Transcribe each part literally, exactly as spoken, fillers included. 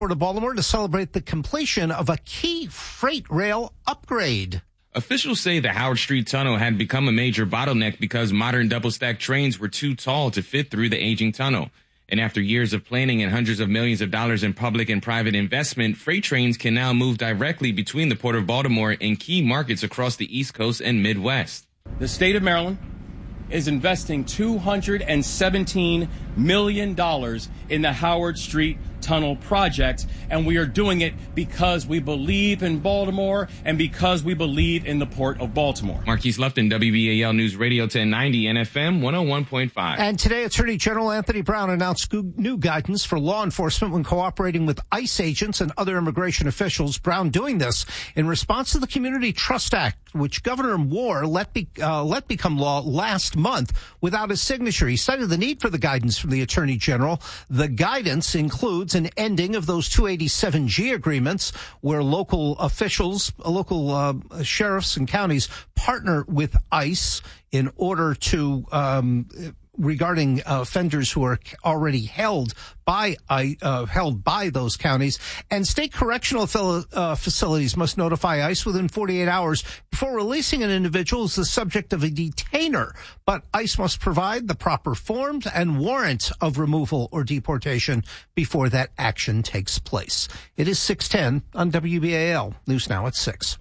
Port of Baltimore to celebrate the completion of a key freight rail upgrade. Officials say the Howard Street Tunnel had become a major bottleneck because modern double-stack trains were too tall to fit through the aging tunnel. And after years of planning and hundreds of millions of dollars in public and private investment, freight trains can now move directly between the Port of Baltimore and key markets across the East Coast and Midwest. The state of Maryland is investing two hundred seventeen million dollars in the Howard Street Tunnel project, and we are doing it because we believe in Baltimore and because we believe in the Port of Baltimore. Marquise Lupton, W B A L News Radio ten ninety and F M one oh one point five. And today, Attorney General Anthony Brown announced new guidance for law enforcement when cooperating with ICE agents and other immigration officials. Brown doing this in response to the Community Trust Act, which Governor Moore let, be, uh, let become law last month without his signature. He cited the need for the guidance from the Attorney General. The guidance includes an ending of those two eighty-seven G agreements where local officials, local uh, sheriffs and counties partner with ICE in order to um, regarding uh, offenders who are already held by uh, held by those counties. And state correctional uh, facilities must notify ICE within forty-eight hours before releasing an individual as the subject of a detainer. But ICE must provide the proper forms and warrant of removal or deportation before that action takes place. It is six ten on W B A L. News Now at six.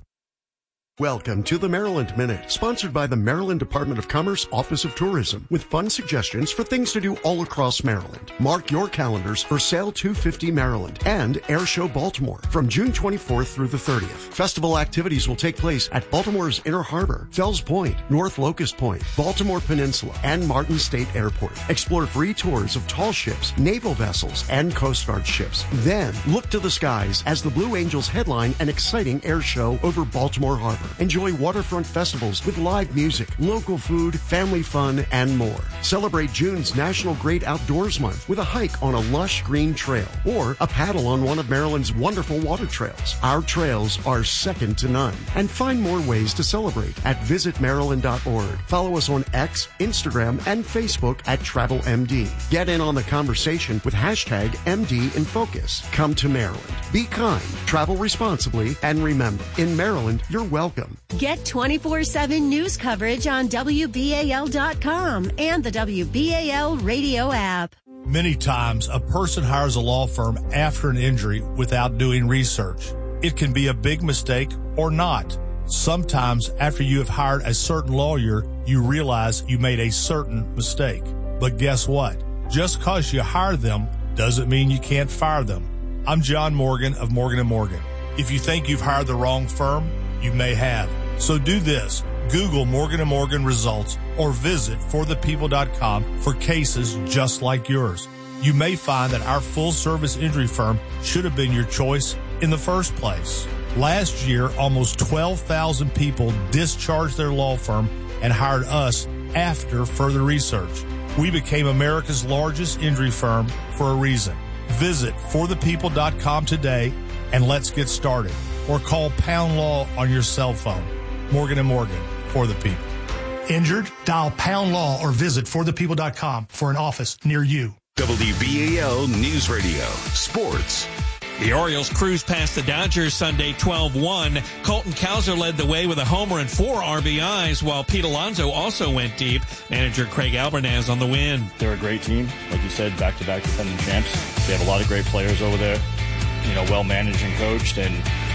Welcome to the Maryland Minute, sponsored by the Maryland Department of Commerce Office of Tourism, with fun suggestions for things to do all across Maryland. Mark your calendars for Sail two fifty Maryland and Air Show Baltimore from June twenty-fourth through the thirtieth. Festival activities will take place at Baltimore's Inner Harbor, Fells Point, North Locust Point, Baltimore Peninsula, and Martin State Airport. Explore free tours of tall ships, naval vessels, and Coast Guard ships. Then look to the skies as the Blue Angels headline an exciting air show over Baltimore Harbor. Enjoy waterfront festivals with live music, local food, family fun, and more. Celebrate June's National Great Outdoors Month with a hike on a lush green trail or a paddle on one of Maryland's wonderful water trails. Our trails are second to none. And find more ways to celebrate at visit maryland dot org. Follow us on X, Instagram, and Facebook at Travel M D. Get in on the conversation with hashtag M D in Focus. Come to Maryland. Be kind, travel responsibly, and remember, in Maryland, you're welcome. Get twenty-four seven news coverage on W B A L dot com and the W B A L radio app. Many times, a person hires a law firm after an injury without doing research. It can be a big mistake or not. Sometimes, after you have hired a certain lawyer, you realize you made a certain mistake. But guess what? Just because you hire them doesn't mean you can't fire them. I'm John Morgan of Morgan and Morgan. If you think you've hired the wrong firm, you may have. So do this. Google Morgan and Morgan results or visit for the people dot com for cases just like yours. You may find that our full-service injury firm should have been your choice in the first place. Last year, almost twelve thousand people discharged their law firm and hired us after further research. We became America's largest injury firm for a reason. Visit for the people dot com today and let's get started. Or call Pound Law on your cell phone. Morgan and Morgan, for the people. Injured? Dial Pound Law or visit for the people dot com for an office near you. W B A L News Radio, Sports. The Orioles cruised past the Dodgers Sunday twelve one. Colton Cowser led the way with a homer and four R B Is, while Pete Alonso also went deep. Manager Craig Albernaz on the win. They're a great team. Like you said, back-to-back defending champs. They have a lot of great players over there, you know, well-managed and coached, and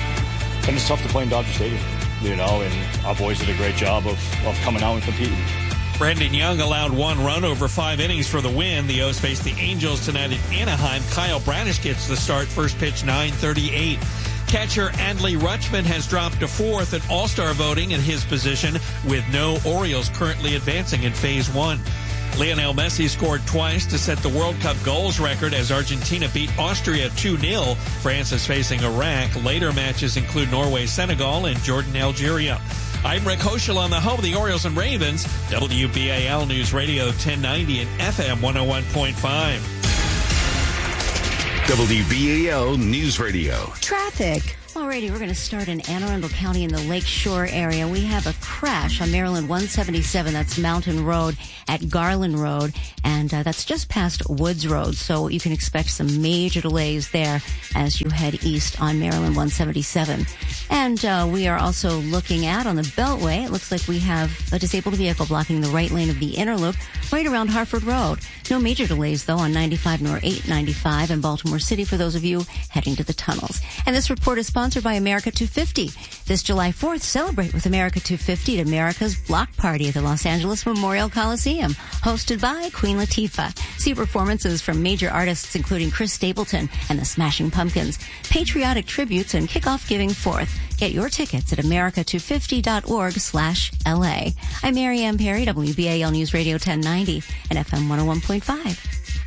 And it's tough to play in Dodger Stadium, you know, and our boys did a great job of, of coming out and competing. Brendan Young allowed one run over five innings for the win. The O's face the Angels tonight at Anaheim. Kyle Bradish gets the start. First pitch, nine thirty-eight. Catcher Adley Rutschman has dropped to fourth in All-Star voting in his position, with no Orioles currently advancing in Phase one. Lionel Messi scored twice to set the World Cup goals record as Argentina beat Austria two nil. France is facing Iraq. Later matches include Norway, Senegal, and Jordan, Algeria. I'm Rick Hoschel on the home of the Orioles and Ravens, W B A L News Radio ten ninety and F M one oh one point five. W B A L News Radio. Traffic. Alrighty, we're going to start in Anne Arundel County in the Lake Shore area. We have a crash on Maryland one seventy-seven. That's Mountain Road at Garland Road, and uh, that's just past Woods Road. So you can expect some major delays there as you head east on Maryland one seventy-seven. And uh, we are also looking at on the Beltway. It looks like we have a disabled vehicle blocking the right lane of the inner loop right around Harford Road. No major delays, though, on ninety-five nor eight ninety-five in Baltimore City for those of you heading to the tunnels. And this report is sponsored by America two fifty. This July fourth, celebrate with America two fifty at America's Block Party at the Los Angeles Memorial Coliseum, hosted by Queen Latifah. See performances from major artists including Chris Stapleton and the Smashing Pumpkins, patriotic tributes, and kickoff giving forth. Get your tickets at america two fifty dot org slash L A. I'm Mary Ann Perry, W B A L News Radio ten ninety and F M one oh one point five.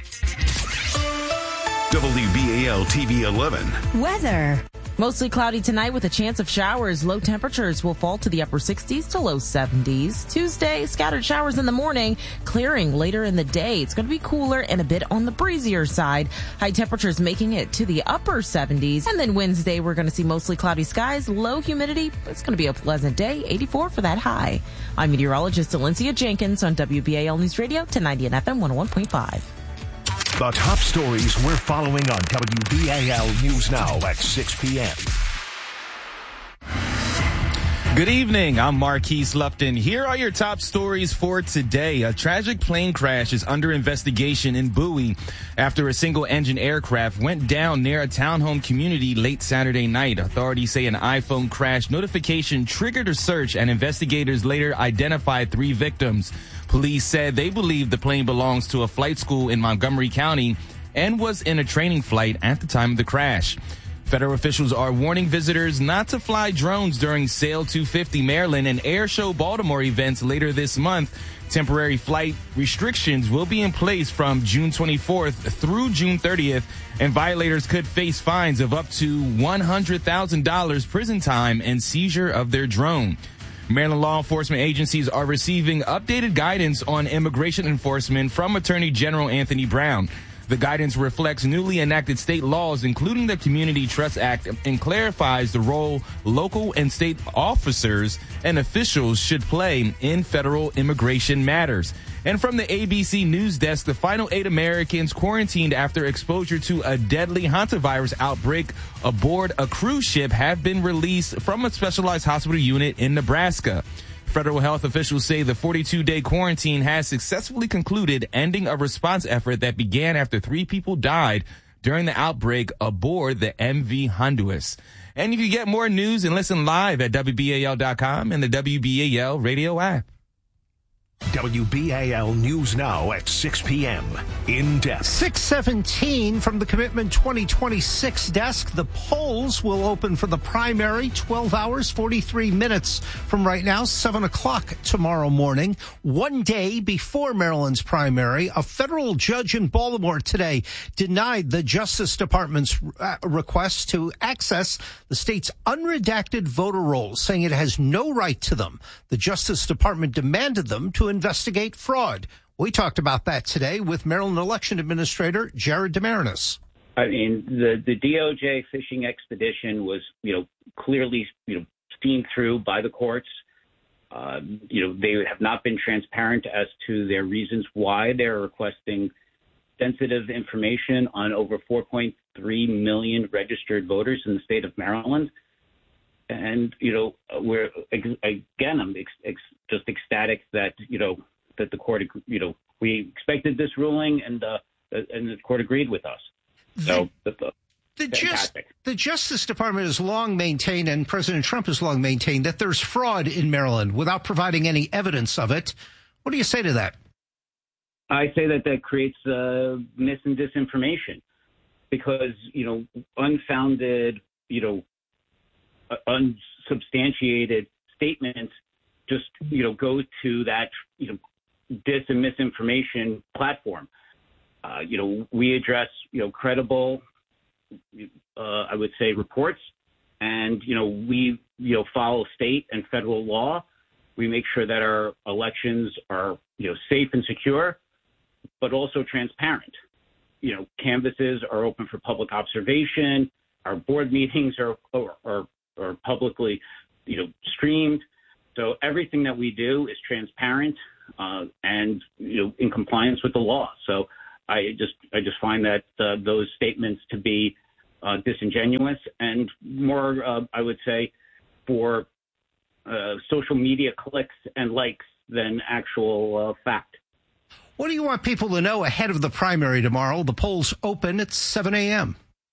W B A L T V eleven. Weather. Mostly cloudy tonight with a chance of showers. Low temperatures will fall to the upper sixties to low seventies. Tuesday, scattered showers in the morning, clearing later in the day. It's going to be cooler and a bit on the breezier side. High temperatures making it to the upper seventies. And then Wednesday, we're going to see mostly cloudy skies, low humidity. It's going to be a pleasant day, eighty-four for that high. I'm meteorologist Valencia Jenkins on W B A L News Radio ten ninety and F M one oh one point five. The top stories we're following on W B A L News Now at six p.m. Good evening. I'm Marquise Lupton. Here are your top stories for today. A tragic plane crash is under investigation in Bowie after a single-engine aircraft went down near a townhome community late Saturday night. Authorities say an iPhone crash notification triggered a search, and investigators later identified three victims. Police said they believe the plane belongs to a flight school in Montgomery County and was in a training flight at the time of the crash. Federal officials are warning visitors not to fly drones during Sail two fifty Maryland and Air Show Baltimore events later this month. Temporary flight restrictions will be in place from June twenty-fourth through June thirtieth, and violators could face fines of up to one hundred thousand dollars, prison time, and seizure of their drone. Maryland law enforcement agencies are receiving updated guidance on immigration enforcement from Attorney General Anthony Brown. The guidance reflects newly enacted state laws, including the Community Trust Act, and clarifies the role local and state officers and officials should play in federal immigration matters. And from the A B C News Desk, the final eight Americans quarantined after exposure to a deadly hantavirus outbreak aboard a cruise ship have been released from a specialized hospital unit in Nebraska. Federal health officials say the forty-two day quarantine has successfully concluded, ending a response effort that began after three people died during the outbreak aboard the M V Honduras. And you can get more news and listen live at W B A L dot com and the W B A L radio app. W B A L News Now at six p.m. In depth. six seventeen from the Commitment twenty twenty-six desk. The polls will open for the primary twelve hours, forty-three minutes from right now, seven o'clock tomorrow morning. One day before Maryland's primary, a federal judge in Baltimore today denied the Justice Department's uh, request to access the state's unredacted voter rolls, saying it has no right to them. The Justice Department demanded them to investigate fraud. We talked about that today with Maryland Election Administrator Jared DeMarinis. I mean, the, the D O J fishing expedition was, you know, clearly, you know, seen through by the courts. Uh, you know, they have not been transparent as to their reasons why they're requesting sensitive information on over four point three million registered voters in the state of Maryland. And, you know, we're, again, I'm ex, ex, just ecstatic that, you know, that the court, you know, we expected this ruling and uh, and the court agreed with us. So, the, the, the, just, the Justice Department has long maintained, and President Trump has long maintained, that there's fraud in Maryland without providing any evidence of it. What do you say to that? I say that that creates uh, mis and disinformation because, you know, unfounded, you know, unsubstantiated statements just, you know, go to that, you know, dis and misinformation platform. Uh, you know, we address, you know, credible, uh, I would say, reports. And, you know, we, you know, follow state and federal law. We make sure that our elections are, you know, safe and secure, but also transparent. You know, canvases are open for public observation. our board meetings are, are, are publicly, you know, streamed. So everything that we do is transparent uh, and, you know, in compliance with the law. So I just I just find that uh, those statements to be uh, disingenuous and more, uh, I would say, for uh, social media clicks and likes than actual uh, fact. What do you want people to know ahead of the primary tomorrow? The polls open at seven a.m.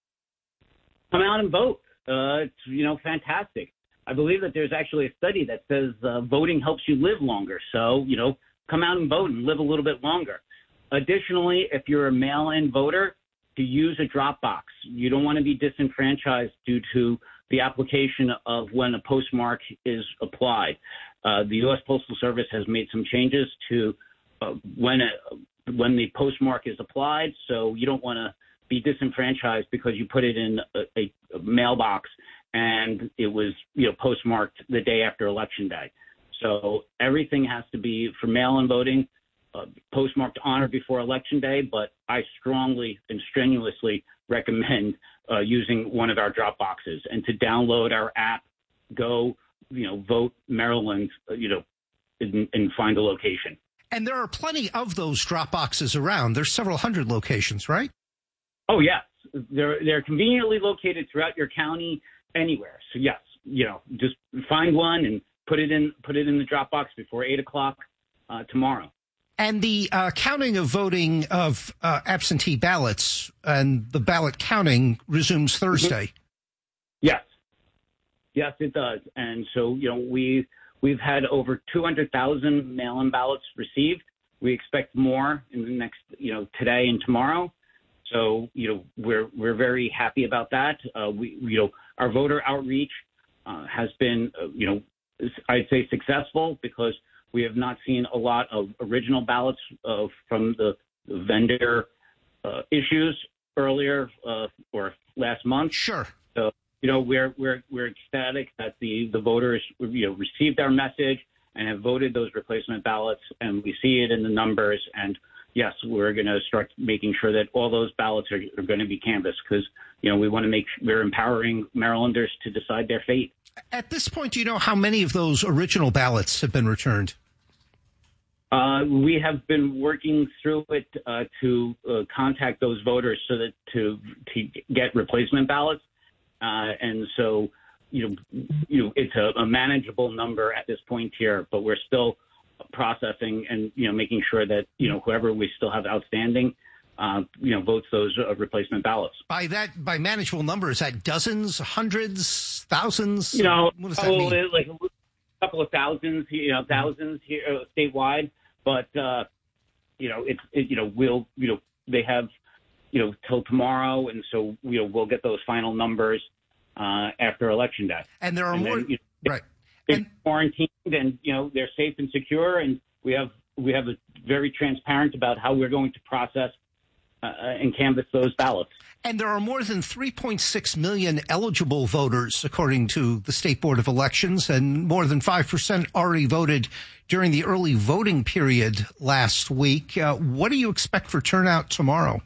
Come out and vote. Uh, it's, you know, fantastic. I believe that there's actually a study that says uh, voting helps you live longer. So, you know, come out and vote and live a little bit longer. Additionally, if you're a mail-in voter, to use a drop box. You don't want to be disenfranchised due to the application of when a postmark is applied. Uh, the U S Postal Service has made some changes to uh, when a, when the postmark is applied, so you don't want to be disenfranchised because you put it in a, a, a mailbox and it was, you know, postmarked the day after Election Day. So everything has to be for mail-in voting, uh, postmarked on or before Election Day, but I strongly and strenuously recommend uh, using one of our drop boxes and to download our app, go, you know, vote Maryland, you know, and, and find a location. And there are plenty of those drop boxes around. There's several hundred locations, right? Oh, yes. They're, they're conveniently located throughout your county, anywhere. So, yes, you know, just find one and put it in put it in the drop box before eight o'clock uh, tomorrow. And the uh, counting of voting of uh, absentee ballots and the ballot counting resumes Thursday. Yes. Yes, it does. And so, you know, we, we've had over two hundred thousand mail-in ballots received. We expect more in the next, you know, today and tomorrow. So, you know, we're we're very happy about that. Uh, we, you know, our voter outreach uh, has been, uh, you know, I'd say successful because we have not seen a lot of original ballots uh, from the vendor uh, issues earlier uh, or last month. Sure. So, you know, we're we're we're ecstatic that the the voters, you know, received our message and have voted those replacement ballots, and we see it in the numbers. And yes, we're going to start making sure that all those ballots are, are going to be canvassed because, you know, we want to make we're empowering Marylanders to decide their fate. At this point, do you know how many of those original ballots have been returned? Uh, we have been working through it uh, to uh, contact those voters so that to to get replacement ballots, uh, and so you know you know it's a, a manageable number at this point here, but we're still processing and, you know, making sure that, you know, whoever we still have outstanding, uh, you know, votes those uh, replacement ballots. By that, by manageable number, is that dozens, hundreds, thousands? You know, what does that mean? Like a couple of thousands, you know, thousands here uh, statewide. But, uh, you know, it's, it, you know, we'll, you know, they have, you know, till tomorrow. And so, you know, we'll get those final numbers uh, after Election Day. And there are and more, then, you know, right. They're quarantined and, you know, they're safe and secure. And we have we have a very transparent about how we're going to process uh, and canvass those ballots. And there are more than three point six million eligible voters, according to the State Board of Elections, and more than five percent already voted during the early voting period last week. Uh, what do you expect for turnout tomorrow?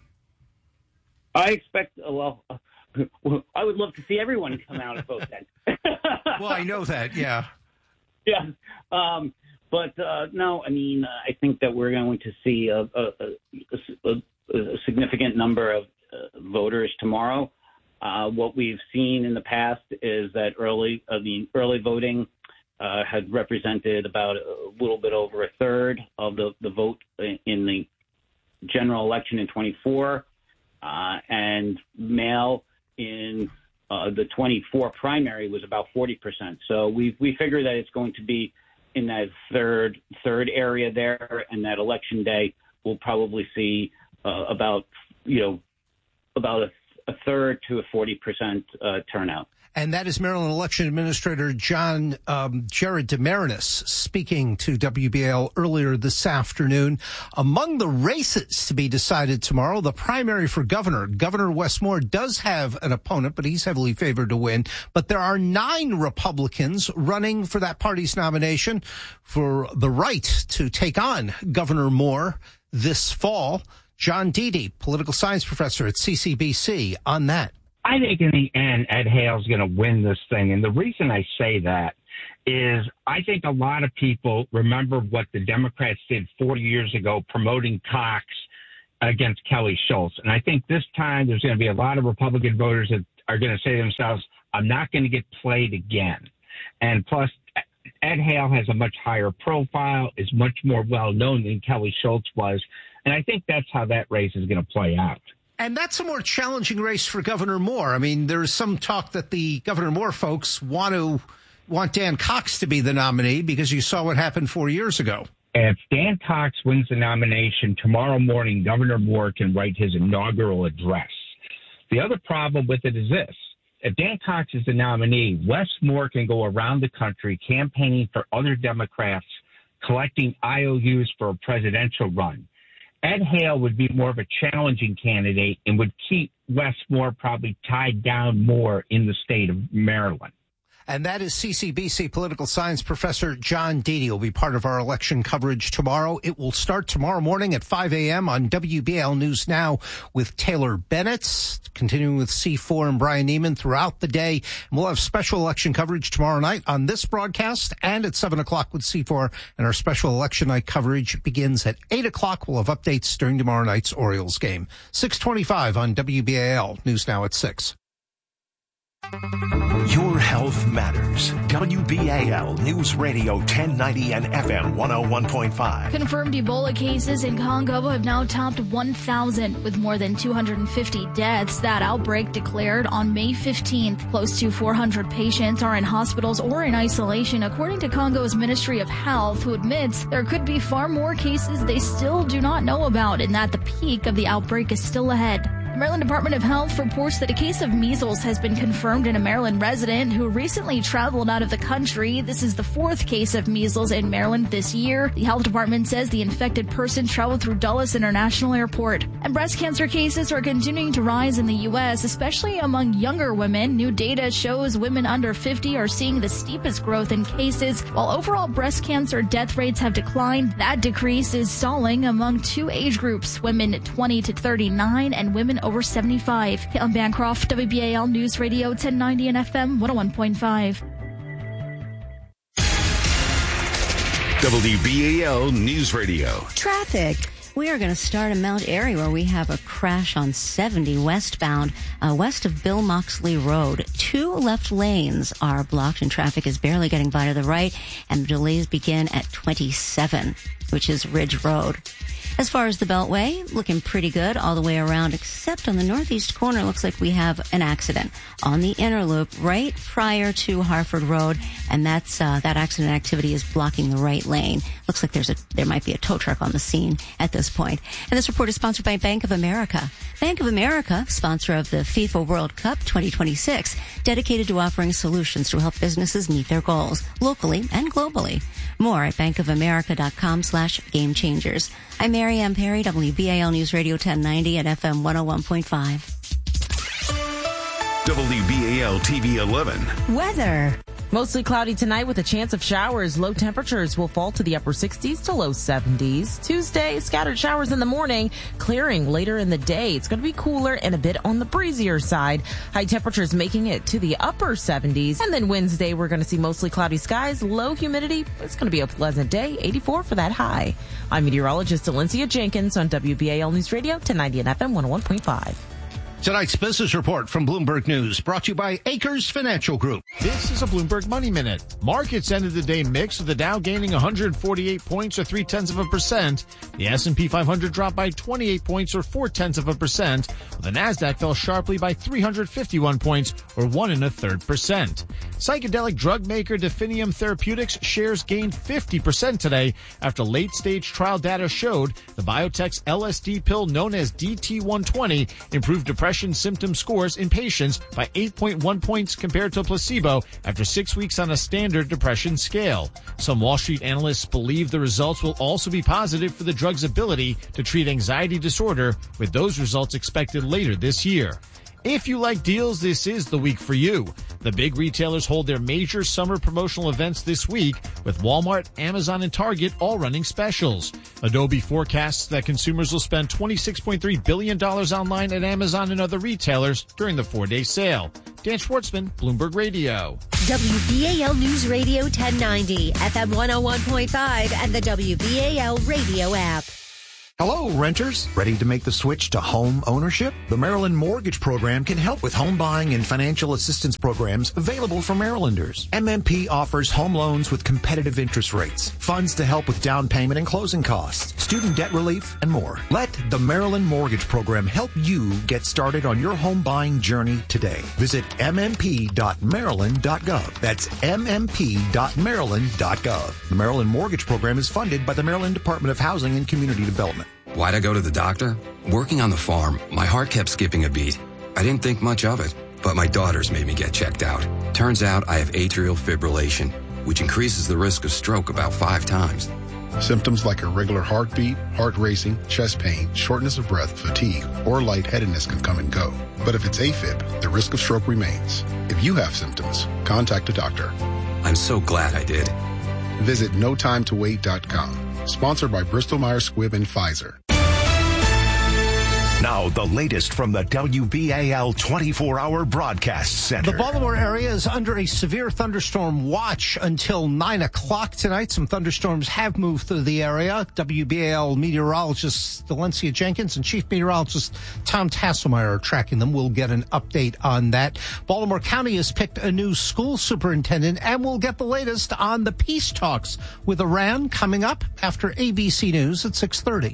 I expect, uh, well, uh, I would love to see everyone come out and vote then. Well, I know that, yeah. Yeah. Um, but, uh, no, I mean, uh, I think that we're going to see a, a, a, a, a significant number of uh, voters tomorrow. Uh, what we've seen in the past is that early, uh, the early voting uh, had represented about a little bit over a third of the, the vote in the general election in twenty-four, uh, and mail in uh, the twenty-four primary was about forty percent. So we we figure that it's going to be in that third third area there, and that Election Day we'll probably see uh, about you know about a, a third to a forty percent uh, turnout. And that is Maryland Election Administrator John um, Jared DeMarinis speaking to W B A L earlier this afternoon. Among the races to be decided tomorrow, the primary for governor. Governor Wes Moore does have an opponent, but he's heavily favored to win. But there are nine Republicans running for that party's nomination for the right to take on Governor Moore this fall. John Deedy, political science professor at C C B C, on that. I think in the end, Ed Hale's going to win this thing. And the reason I say that is I think a lot of people remember what the Democrats did forty years ago promoting Cox against Kelly Schultz. And I think this time there's going to be a lot of Republican voters that are going to say to themselves, I'm not going to get played again. And plus, Ed Hale has a much higher profile, is much more well-known than Kelly Schultz was. And I think that's how that race is going to play out. And that's a more challenging race for Governor Moore. I mean, there's some talk that the Governor Moore folks want to want Dan Cox to be the nominee because you saw what happened four years ago. If Dan Cox wins the nomination, tomorrow morning, Governor Moore can write his inaugural address. The other problem with it is this. If Dan Cox is the nominee, Wes Moore can go around the country campaigning for other Democrats, collecting I O Us for a presidential run. Ed Hale would be more of a challenging candidate and would keep Wes Moore probably tied down more in the state of Maryland. And that is C C B C political science professor John Deedy will be part of our election coverage tomorrow. It will start tomorrow morning at five a.m. on W B A L News Now with Taylor Bennett, continuing with C four and Brian Neiman throughout the day. And we'll have special election coverage tomorrow night on this broadcast and at seven o'clock with C four. And our special election night coverage begins at eight o'clock. We'll have updates during tomorrow night's Orioles game. six twenty-five on W B A L News Now at six. Your health matters. W B A L News Radio ten ninety and F M one oh one point five. Confirmed Ebola cases in Congo have now topped one thousand, with more than two hundred fifty deaths. That outbreak declared on May fifteenth. Close to four hundred patients are in hospitals or in isolation, according to Congo's Ministry of Health, who admits there could be far more cases they still do not know about and that the peak of the outbreak is still ahead. The Maryland Department of Health reports that a case of measles has been confirmed in a Maryland resident who recently traveled out of the country. This is the fourth case of measles in Maryland this year. The health department says the infected person traveled through Dulles International Airport. And breast cancer cases are continuing to rise in the U S, especially among younger women. New data shows women under fifty are seeing the steepest growth in cases, while overall breast cancer death rates have declined. That decrease is stalling among two age groups, women twenty to thirty-nine and women over seventy-five. Caitlin Bancroft, W B A L News Radio ten ninety and F M one oh one point five. W B A L News Radio. Traffic. We are going to start in Mount Airy, where we have a crash on seventy westbound, uh, west of Bill Moxley Road. Two left lanes are blocked and traffic is barely getting by to the right, and the delays begin at twenty-seven, which is Ridge Road. As far as the Beltway, looking pretty good all the way around, except on the northeast corner, looks like we have an accident on the inner loop right prior to Harford Road, and that's uh, that accident activity is blocking the right lane. Looks like there's a there might be a tow truck on the scene at this point. And this report is sponsored by Bank of America. Bank of America, sponsor of the FIFA World Cup twenty twenty-six, dedicated to offering solutions to help businesses meet their goals locally and globally. More at bankofamerica.com slash game changers. I'm Mary Ann Perry, W B A L News Radio ten ninety at F M one oh one point five. W B A L T V eleven. Weather. Mostly cloudy tonight with a chance of showers. Low temperatures will fall to the upper sixties to low seventies. Tuesday, scattered showers in the morning, clearing later in the day. It's going to be cooler and a bit on the breezier side. High temperatures making it to the upper seventies. And then Wednesday, we're going to see mostly cloudy skies, low humidity. It's going to be a pleasant day, eighty-four for that high. I'm meteorologist Valencia Jenkins on W B A L News Radio ten ninety and F M one oh one point five. Tonight's business report from Bloomberg News, brought to you by Acres Financial Group. This is a Bloomberg Money Minute. Markets ended the day mixed, with the Dow gaining one hundred forty-eight points, or three tenths of a percent. The S and P five hundred dropped by twenty-eight points, or four tenths of a percent. The Nasdaq fell sharply by three hundred fifty-one points, or one and a third percent. Psychedelic drug maker Definium Therapeutics shares gained fifty percent today after late-stage trial data showed the biotech's L S D pill known as D T one twenty improved depression symptom scores in patients by eight point one points compared to placebo after six weeks on a standard depression scale. Some Wall Street analysts believe the results will also be positive for the drug's ability to treat anxiety disorder, with those results expected later this year. If you like deals, this is the week for you. The big retailers hold their major summer promotional events this week, with Walmart, Amazon, and Target all running specials. Adobe forecasts that consumers will spend twenty-six point three billion dollars online at Amazon and other retailers during the four-day sale. Dan Schwartzman, Bloomberg Radio. W B A L News Radio ten ninety, F M one oh one point five, and the W B A L radio app. Hello, renters. Ready to make the switch to home ownership? The Maryland Mortgage Program can help with home buying and financial assistance programs available for Marylanders. M M P offers home loans with competitive interest rates, funds to help with down payment and closing costs, student debt relief, and more. Let the Maryland Mortgage Program help you get started on your home buying journey today. Visit m m p dot maryland dot gov. That's m m p dot maryland dot gov. The Maryland Mortgage Program is funded by the Maryland Department of Housing and Community Development. Why'd I go to the doctor? Working on the farm, my heart kept skipping a beat. I didn't think much of it, but my daughters made me get checked out. Turns out I have atrial fibrillation, which increases the risk of stroke about five times. Symptoms like irregular heartbeat, heart racing, chest pain, shortness of breath, fatigue, or lightheadedness can come and go. But if it's AFib, the risk of stroke remains. If you have symptoms, contact a doctor. I'm so glad I did. Visit no time to wait dot com. Sponsored by Bristol Myers Squibb and Pfizer. Now, the latest from the W B A L twenty-four hour Broadcast Center. The Baltimore area is under a severe thunderstorm watch until nine o'clock tonight. Some thunderstorms have moved through the area. W B A L meteorologist Valencia Jenkins and Chief Meteorologist Tom Tasselmeyer are tracking them. We'll get an update on that. Baltimore County has picked a new school superintendent, and we'll get the latest on the peace talks with Iran coming up after A B C News at six thirty.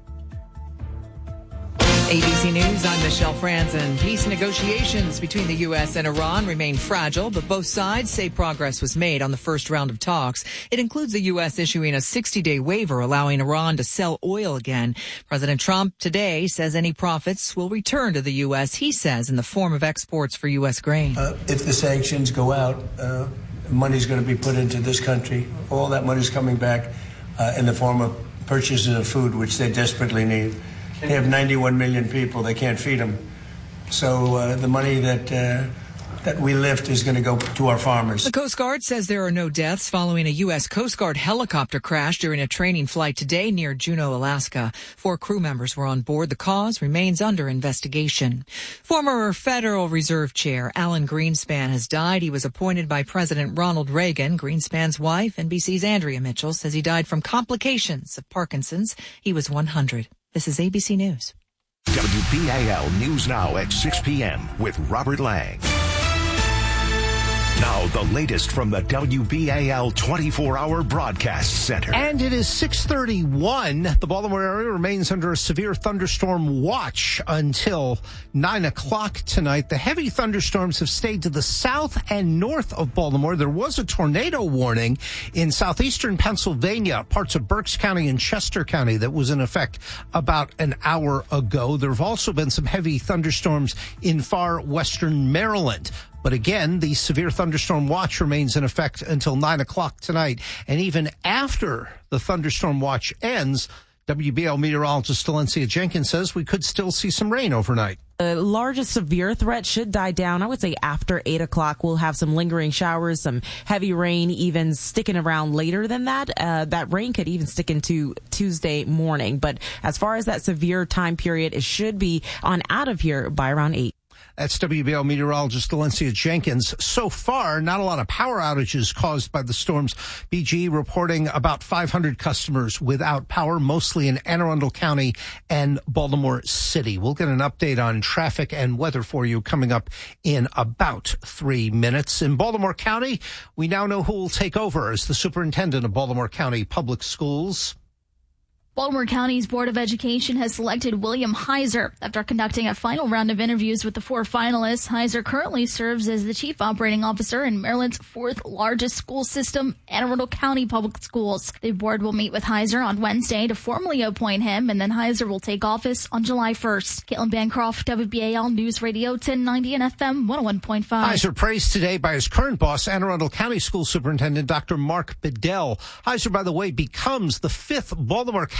A B C News, I'm Michelle Franzen. Peace negotiations between the U S and Iran remain fragile, but both sides say progress was made on the first round of talks. It includes the U S issuing a sixty-day waiver allowing Iran to sell oil again. President Trump today says any profits will return to the U S, he says, in the form of exports for U S grain. Uh, if the sanctions go out, uh, money's going to be put into this country. All that money's coming back uh, in the form of purchases of food, which they desperately need. They have ninety-one million people. They can't feed them. So uh, the money that uh, that we lift is going to go to our farmers. The Coast Guard says there are no deaths following a U S Coast Guard helicopter crash during a training flight today near Juneau, Alaska. Four crew members were on board. The cause remains under investigation. Former Federal Reserve Chair Alan Greenspan has died. He was appointed by President Ronald Reagan. Greenspan's wife, N B C's Andrea Mitchell, says he died from complications of Parkinson's. He was one hundred. This is A B C News. W B A L News Now at six p.m. with Robert Lang. Now, the latest from the W B A L twenty-four hour Broadcast Center. And it is six thirty-one. The Baltimore area remains under a severe thunderstorm watch until nine o'clock tonight. The heavy thunderstorms have stayed to the south and north of Baltimore. There was a tornado warning in southeastern Pennsylvania, parts of Berks County and Chester County, that was in effect about an hour ago. There have also been some heavy thunderstorms in far western Maryland. But again, the severe thunderstorm watch remains in effect until nine o'clock tonight. And even after the thunderstorm watch ends, W B A L meteorologist Valencia Jenkins says we could still see some rain overnight. The largest severe threat should die down. I would say after eight o'clock, we'll have some lingering showers, some heavy rain even sticking around later than that. Uh, that rain could even stick into Tuesday morning. But as far as that severe time period, it should be on out of here by around eight. That's W B A L meteorologist Valencia Jenkins. So far, not a lot of power outages caused by the storms. B G E reporting about five hundred customers without power, mostly in Anne Arundel County and Baltimore City. We'll get an update on traffic and weather for you coming up in about three minutes. In Baltimore County, we now know who will take over as the superintendent of Baltimore County Public Schools. Baltimore County's Board of Education has selected William Heiser. After conducting a final round of interviews with the four finalists, Heiser currently serves as the chief operating officer in Maryland's fourth largest school system, Anne Arundel County Public Schools. The board will meet with Heiser on Wednesday to formally appoint him, and then Heiser will take office on July first. Caitlin Bancroft, W B A L News Radio ten ninety and F M one oh one point five. Heiser praised today by his current boss, Anne Arundel County School Superintendent Doctor Mark Bedell. Heiser, by the way, becomes the fifth Baltimore County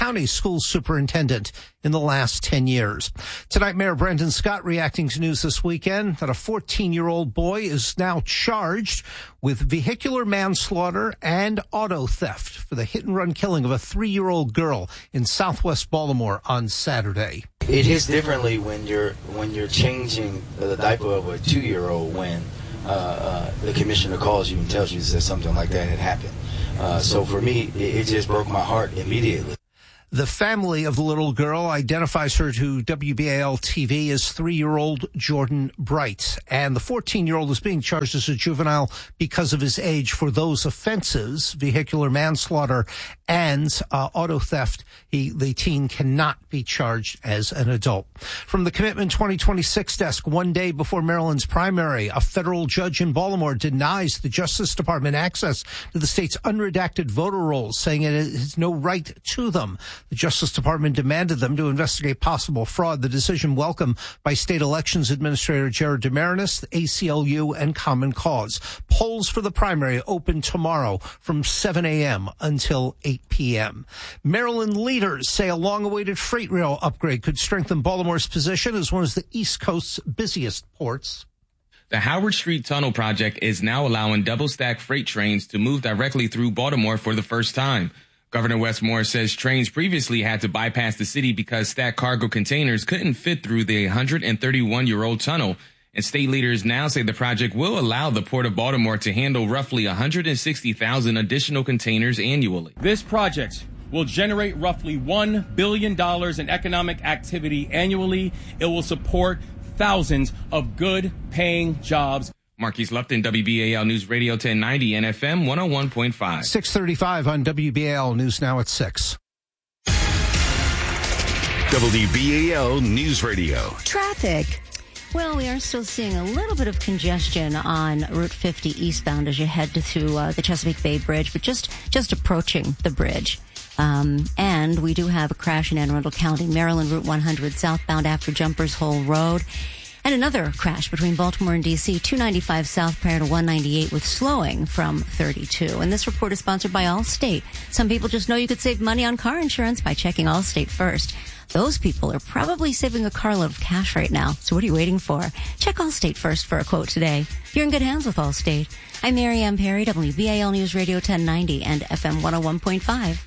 County school superintendent in the last ten years. Tonight, Mayor Brendan Scott reacting to news this weekend that a fourteen-year-old boy is now charged with vehicular manslaughter and auto theft for the hit-and-run killing of a three-year-old girl in southwest Baltimore on Saturday. It hits differently when you're when you're changing the diaper of a two-year-old when uh, uh, the commissioner calls you and tells you that something like that had happened. Uh, so for me, it, it just broke my heart immediately. The family of the little girl identifies her to W B A L T V as three-year-old Jordan Bright. And the fourteen-year-old is being charged as a juvenile because of his age for those offenses, vehicular manslaughter and uh, auto theft. He, the teen cannot be charged as an adult. From the Commitment twenty twenty-six desk, one day before Maryland's primary, a federal judge in Baltimore denies the Justice Department access to the state's unredacted voter rolls, saying it has no right to them. The Justice Department demanded them to investigate possible fraud. The decision welcomed by State Elections Administrator Jared DeMarinis, the A C L U, and Common Cause. Polls for the primary open tomorrow from seven a.m. until eight p.m. Maryland leaders say a long-awaited freight rail upgrade could strengthen Baltimore's position as one of the East Coast's busiest ports. The Howard Street Tunnel project is now allowing double-stack freight trains to move directly through Baltimore for the first time. Governor Wes Moore says trains previously had to bypass the city because stacked cargo containers couldn't fit through the one hundred thirty-one-year-old tunnel. And state leaders now say the project will allow the Port of Baltimore to handle roughly one hundred sixty thousand additional containers annually. This project will generate roughly one billion dollars in economic activity annually. It will support thousands of good-paying jobs. Marquise Lupton, W B A L News Radio ten ninety and F M one oh one point five. six thirty-five on W B A L News Now at six. W B A L News Radio. Traffic. Well, we are still seeing a little bit of congestion on Route fifty eastbound as you head to through uh, the Chesapeake Bay Bridge, but just, just approaching the bridge. Um, and we do have a crash in Anne Arundel County, Maryland Route one hundred southbound after Jumpers Hole Road. And another crash between Baltimore and D C, two ninety-five south prior to one ninety-eight with slowing from thirty-two. And this report is sponsored by Allstate. Some people just know you could save money on car insurance by checking Allstate first. Those people are probably saving a carload of cash right now. So what are you waiting for? Check Allstate first for a quote today. You're in good hands with Allstate. I'm Mary Ann Perry, W B A L News Radio ten ninety and F M one oh one point five.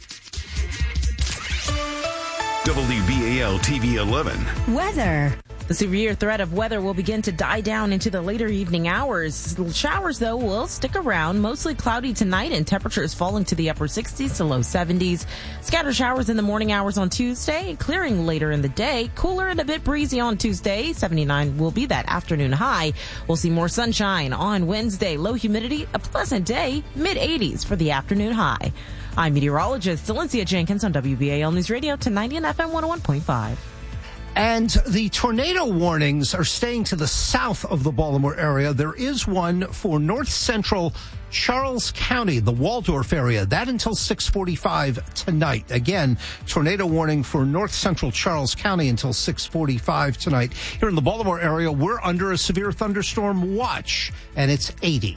W B A L T V eleven. Weather. The severe threat of weather will begin to die down into the later evening hours. Showers, though, will stick around. Mostly cloudy tonight and temperatures falling to the upper sixties to low seventies. Scattered showers in the morning hours on Tuesday, clearing later in the day. Cooler and a bit breezy on Tuesday. seventy-nine will be that afternoon high. We'll see more sunshine on Wednesday. Low humidity, a pleasant day, mid eighties for the afternoon high. I'm meteorologist Valencia Jenkins on W B A L News Radio ten ninety and F M one oh one point five. And the tornado warnings are staying to the south of the Baltimore area. There is one for north central Charles County, the Waldorf area. That until six forty-five tonight. Again, tornado warning for north central Charles County until six forty-five tonight. Here in the Baltimore area, we're under a severe thunderstorm watch, and it's eighty.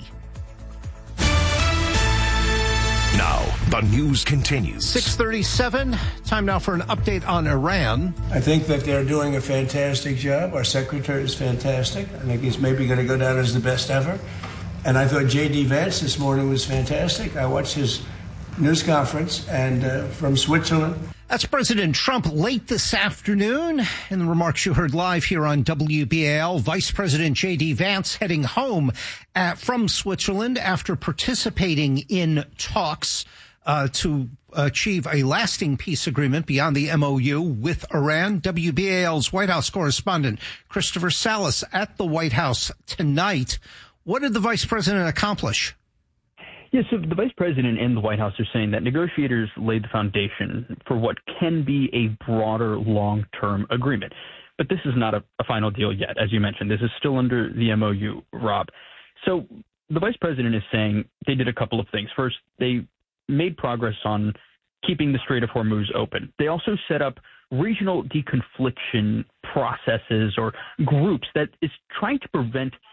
Now, the news continues. six thirty-seven. Time now for an update on Iran. I think that they're doing a fantastic job. Our secretary is fantastic. I think he's maybe going to go down as the best ever. And I thought J D Vance this morning was fantastic. I watched his news conference and uh, from Switzerland. That's President Trump late this afternoon. In the remarks you heard live here on W B A L, Vice President J D Vance heading home at, from Switzerland after participating in talks uh, to achieve a lasting peace agreement beyond the M O U with Iran. W B A L's White House correspondent Christopher Salas at the White House tonight. What did the Vice President accomplish? Yes, yeah, so the Vice President and the White House are saying that negotiators laid the foundation for what can be a broader long-term agreement. But this is not a, a final deal yet, as you mentioned. This is still under the M O U, Rob. So the Vice President is saying they did a couple of things. First, they made progress on keeping the Strait of Hormuz open. They also set up regional deconfliction processes or groups that is trying to prevent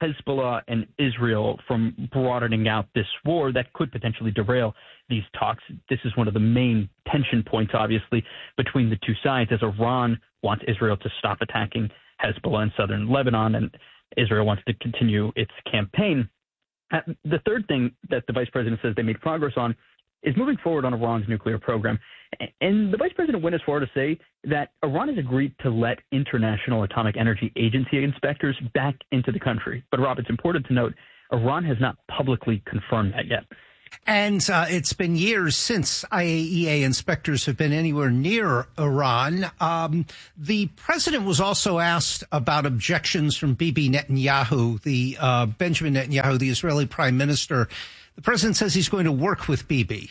Hezbollah and Israel from broadening out this war that could potentially derail these talks. This is one of the main tension points, obviously, between the two sides, as Iran wants Israel to stop attacking Hezbollah in southern Lebanon, and Israel wants to continue its campaign. Uh, the third thing that the vice president says they made progress on is moving forward on Iran's nuclear program. And the vice president went as far to say that Iran has agreed to let International Atomic Energy Agency inspectors back into the country. But, Rob, it's important to note Iran has not publicly confirmed that yet. And uh, it's been years since I A E A inspectors have been anywhere near Iran. Um, the president was also asked about objections from Bibi Netanyahu, the uh, Benjamin Netanyahu, the Israeli prime minister. The president says he's going to work with Bibi.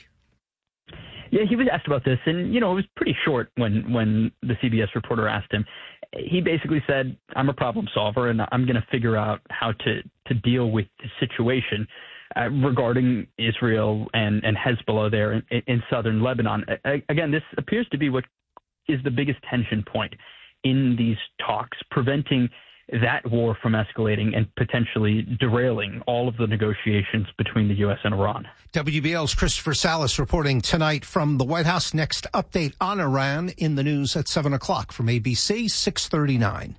Yeah, he was asked about this, and, you know, it was pretty short when, when the C B S reporter asked him. He basically said, I'm a problem solver, and I'm going to figure out how to, to deal with the situation uh, regarding Israel and, and Hezbollah there in, in southern Lebanon. I, again, this appears to be what is the biggest tension point in these talks, preventing that war from escalating and potentially derailing all of the negotiations between the U S and Iran. W B L's Christopher Salas reporting tonight from the White House. Next update on Iran in the news at seven o'clock from A B C six thirty-nine.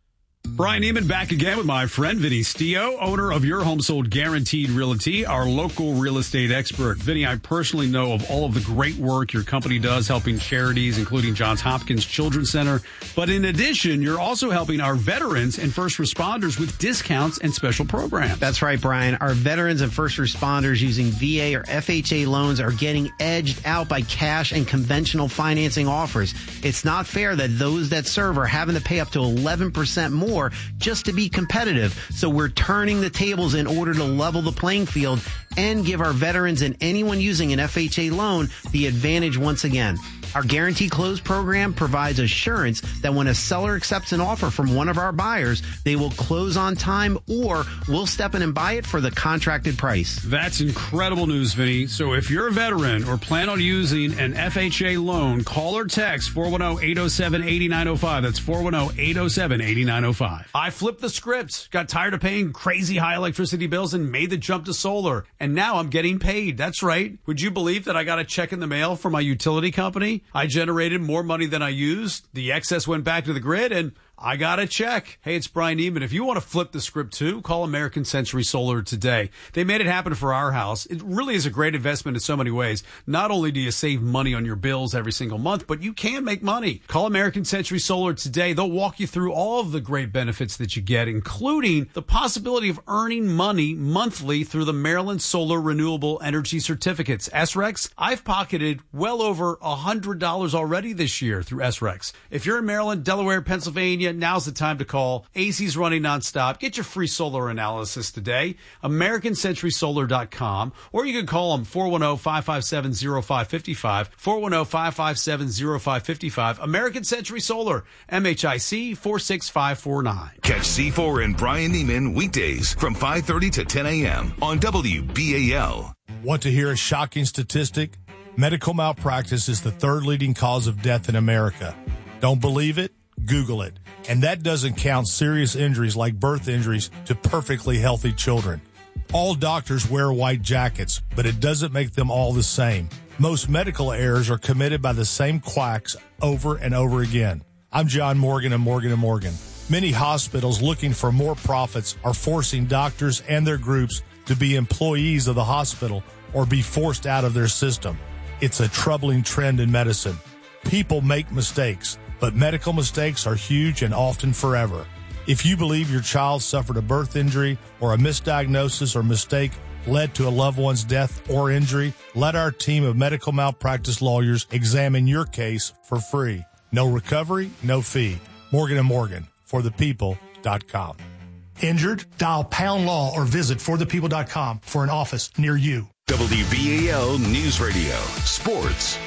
Brian Neiman back again with my friend Vinny Stio, owner of Your Home Sold Guaranteed Realty, our local real estate expert. Vinny, I personally know of all of the great work your company does helping charities, including Johns Hopkins Children's Center. But in addition, you're also helping our veterans and first responders with discounts and special programs. That's right, Brian. Our veterans and first responders using V A or F H A loans are getting edged out by cash and conventional financing offers. It's not fair that those that serve are having to pay up to eleven percent more just to be competitive. So we're turning the tables in order to level the playing field and give our veterans and anyone using an F H A loan the advantage once again. Our Guarantee Close program provides assurance that when a seller accepts an offer from one of our buyers, they will close on time or we'll step in and buy it for the contracted price. That's incredible news, Vinny. So if you're a veteran or plan on using an F H A loan, call or text four one zero, eight zero seven, eight nine zero five. That's four one zero, eight zero seven, eight nine zero five. I flipped the script, got tired of paying crazy high electricity bills and made the jump to solar. And now I'm getting paid. That's right. Would you believe that I got a check in the mail from my utility company? I generated more money than I used. The excess went back to the grid and I got a check. Hey, it's Brian Neiman. If you want to flip the script too, call American Century Solar today. They made it happen for our house. It really is a great investment in so many ways. Not only do you save money on your bills every single month, but you can make money. Call American Century Solar today. They'll walk you through all of the great benefits that you get, including the possibility of earning money monthly through the Maryland Solar Renewable Energy Certificates. S R E Cs, I've pocketed well over one hundred dollars already this year through S R E Cs. If you're in Maryland, Delaware, Pennsylvania, now's the time to call. A C's running nonstop. Get your free solar analysis today. American Century Solar dot com. Or you can call them four one zero, five five seven, zero five five five. four one zero, five five seven, zero five five five. American Century Solar. M H I C four six five four nine. Catch C four and Brian Neiman weekdays from five thirty to ten a.m. on W B A L. Want to hear a shocking statistic? Medical malpractice is the third leading cause of death in America. Don't believe it? Google it. And that doesn't count serious injuries like birth injuries to perfectly healthy children. All doctors wear white jackets, but it doesn't make them all the same. Most medical errors are committed by the same quacks over and over again. I'm John Morgan of Morgan and Morgan. Many hospitals looking for more profits are forcing doctors and their groups to be employees of the hospital or be forced out of their system. It's a troubling trend in medicine. People make mistakes, but medical mistakes are huge and often forever. If you believe your child suffered a birth injury or a misdiagnosis or mistake led to a loved one's death or injury, let our team of medical malpractice lawyers examine your case for free. No recovery, no fee. Morgan and Morgan, for the people dot com. Injured? Dial pound law or visit for the people dot com for an office near you. W B A L News Radio. Sports.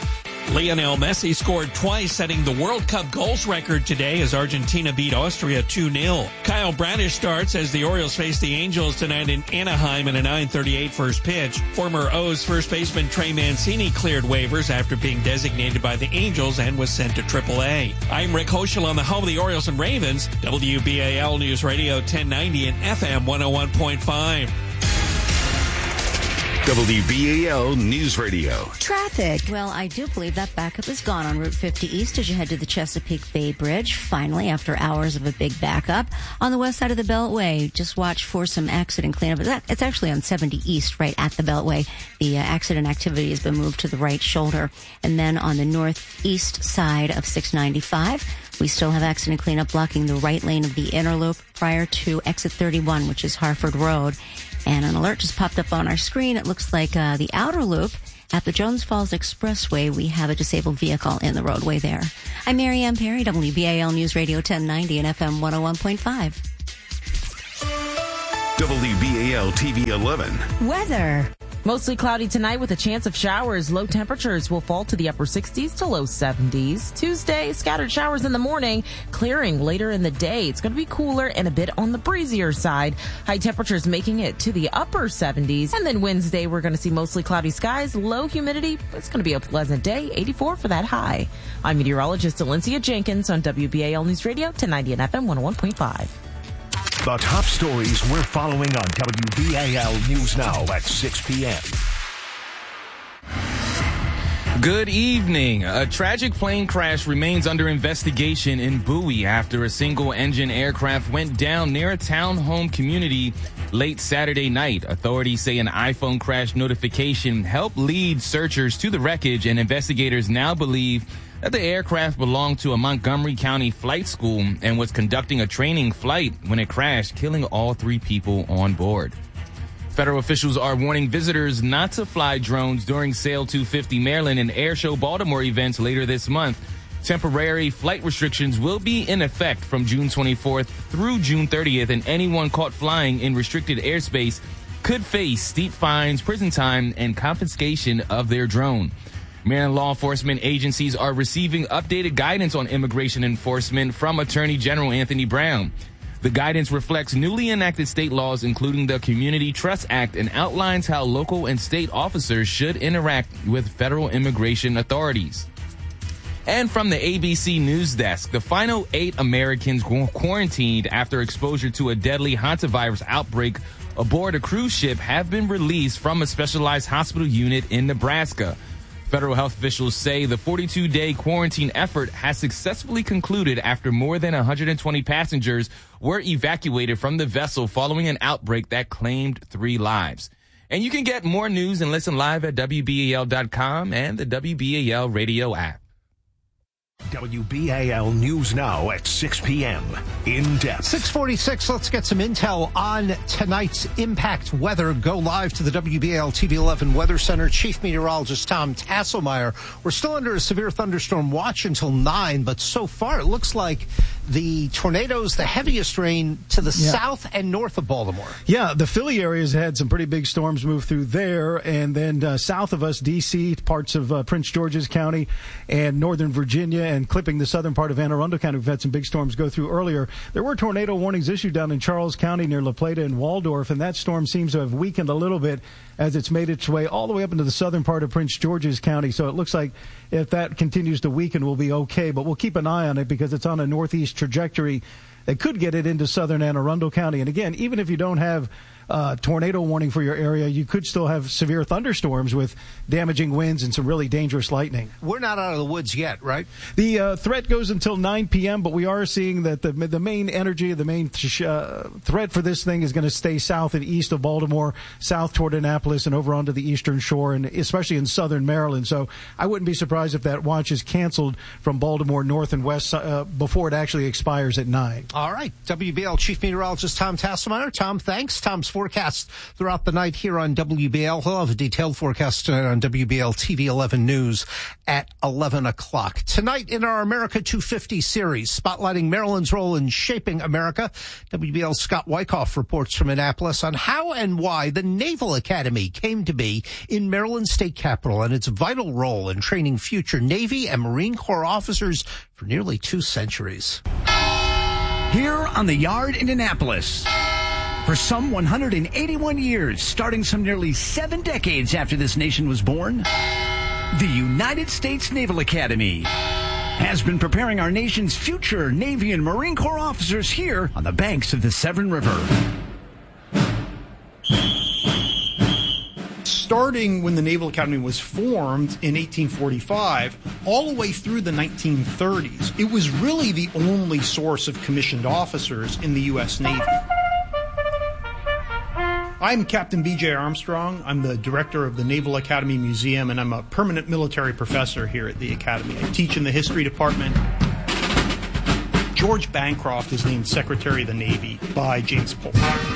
Lionel Messi scored twice, setting the World Cup goals record today as Argentina beat Austria two nil. Kyle Bradish starts as the Orioles face the Angels tonight in Anaheim in a nine thirty-eight first pitch. Former O's first baseman Trey Mancini cleared waivers after being designated by the Angels and was sent to triple A. I'm Rick Hoschel on the home of the Orioles and Ravens, W B A L News Radio ten ninety and F M one oh one point five. W B A L News Radio. Traffic. Well, I do believe that backup is gone on Route fifty East as you head to the Chesapeake Bay Bridge, finally, after hours of a big backup. On the west side of the Beltway, just watch for some accident cleanup. It's actually on seventy East, right at the Beltway. The uh, accident activity has been moved to the right shoulder. And then on the northeast side of six ninety-five, we still have accident cleanup blocking the right lane of the inner loop prior to exit thirty-one, which is Harford Road. And an alert just popped up on our screen. It looks like uh, the outer loop at the Jones Falls Expressway. We have a disabled vehicle in the roadway there. I'm Mary Ann Perry, W B A L News Radio ten ninety and F M one oh one point five. W B A L T V eleven. Weather. Mostly cloudy tonight with a chance of showers. Low temperatures will fall to the upper sixties to low seventies. Tuesday, scattered showers in the morning, clearing later in the day. It's going to be cooler and a bit on the breezier side. High temperatures making it to the upper seventies. And then Wednesday, we're going to see mostly cloudy skies, low humidity. It's going to be a pleasant day, eighty-four for that high. I'm meteorologist Alencia Jenkins on W B A L News Radio ten ninety and F M one oh one point five. The top stories we're following on W B A L News Now at six p.m. Good evening. A tragic plane crash remains under investigation in Bowie after a single-engine aircraft went down near a townhome community late Saturday night. Authorities say an iPhone crash notification helped lead searchers to the wreckage, and investigators now believe that the aircraft belonged to a Montgomery County flight school and was conducting a training flight when it crashed, killing all three people on board. Federal officials are warning visitors not to fly drones during Sail two fifty Maryland and Airshow Baltimore events later this month. Temporary flight restrictions will be in effect from June twenty-fourth through June thirtieth, and anyone caught flying in restricted airspace could face steep fines, prison time, and confiscation of their drone. Maryland law enforcement agencies are receiving updated guidance on immigration enforcement from Attorney General Anthony Brown. The guidance reflects newly enacted state laws, including the Community Trust Act, and outlines how local and state officers should interact with federal immigration authorities. And from the A B C News Desk, the final eight Americans quarantined after exposure to a deadly hantavirus outbreak aboard a cruise ship have been released from a specialized hospital unit in Nebraska. Federal health officials say the forty-two day quarantine effort has successfully concluded after more than one hundred twenty passengers were evacuated from the vessel following an outbreak that claimed three lives. And you can get more news and listen live at W B A L dot com and the W B A L radio app. W B A L News Now at six p.m. In depth. six forty-six, let's get some intel on tonight's impact weather. Go live to the W B A L T V eleven Weather Center. Chief Meteorologist Tom Tasselmeyer. We're still under a severe thunderstorm watch until nine, but so far it looks like the tornadoes, the heaviest rain to the yeah. south and north of Baltimore. Yeah, the Philly area has had some pretty big storms move through there, and then uh, south of us, D C, parts of uh, Prince George's County and northern Virginia, and clipping the southern part of Anne Arundel County. We've had some big storms go through earlier. There were tornado warnings issued down in Charles County near La Plata and Waldorf, and that storm seems to have weakened a little bit as it's made its way all the way up into the southern part of Prince George's County. So it looks like if that continues to weaken, we'll be okay. But we'll keep an eye on it because it's on a northeast trajectory that could get it into southern Anne Arundel County. And again, even if you don't have uh, tornado warning for your area, you could still have severe thunderstorms with damaging winds and some really dangerous lightning. We're not out of the woods yet, right? The uh, threat goes until nine p.m., but we are seeing that the the main energy, the main th- uh, threat for this thing is going to stay south and east of Baltimore, south toward Annapolis and over onto the eastern shore, and especially in southern Maryland. So I wouldn't be surprised if that watch is canceled from Baltimore north and west uh, before it actually expires at nine. All right. W B L Chief Meteorologist Tom Tasselmeyer. Tom, thanks. Tom's forecast throughout the night here on W B L. He'll have a detailed forecast tonight on W B L T V eleven News at eleven o'clock. Tonight in our America two fifty series, spotlighting Maryland's role in shaping America, W B L's Scott Wyckoff reports from Annapolis on how and why the Naval Academy came to be in Maryland's state capital and its vital role in training future Navy and Marine Corps officers for nearly two centuries. Here on the Yard in Annapolis. For some one hundred eighty-one years, starting some nearly seven decades after this nation was born, the United States Naval Academy has been preparing our nation's future Navy and Marine Corps officers here on the banks of the Severn River. Starting when the Naval Academy was formed in eighteen forty-five, all the way through the nineteen thirties, it was really the only source of commissioned officers in the U S Navy. I'm Captain B J Armstrong. I'm the director of the Naval Academy Museum, and I'm a permanent military professor here at the Academy. I teach in the history department. George Bancroft is named Secretary of the Navy by James Polk.